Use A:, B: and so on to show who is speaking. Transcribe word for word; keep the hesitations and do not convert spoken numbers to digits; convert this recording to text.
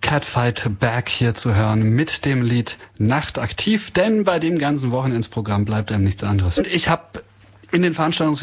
A: Cat Fight Back hier zu hören mit dem Lied Nachtaktiv, denn bei dem ganzen Wochenendsprogramm bleibt einem nichts anderes. Und ich habe in den Veranstaltungs